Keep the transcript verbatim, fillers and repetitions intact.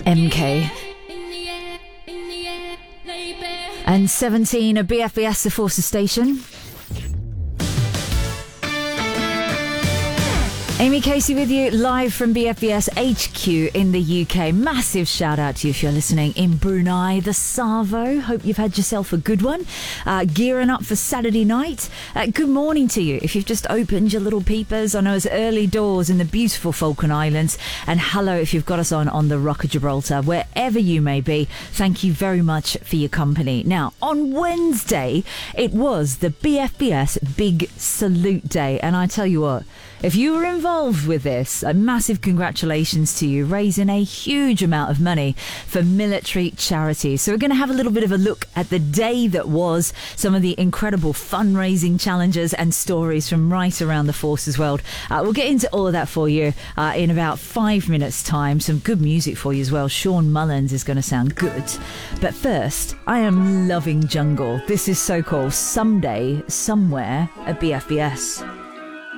M K. And seventeen at B F B S, the Forces Station. Amy Casey with you, live from B F B S H Q in the U K. Massive shout out to you if you're listening in Brunei, the Savo. Hope you've had yourself a good one. Uh, gearing up for Saturday night. Uh, good morning to you if you've just opened your little peepers. I know it's early doors in the beautiful Falkland Islands. And hello if you've got us on on the Rock of Gibraltar. Wherever you may be, thank you very much for your company. Now, on Wednesday, it was the B F B S Big Salute Day. And I tell you what, if you were involved with this, a massive congratulations to you, raising a huge amount of money for military charities. So we're going to have a little bit of a look at the day that was, some of the incredible fundraising challenges and stories from right around the Forces world. Uh, we'll get into all of that for you uh, in about five minutes' time. Some good music for you as well. Sean Mullins is going to sound good. But first, I am loving Jungle. This is so cool. Someday, somewhere at B F B S.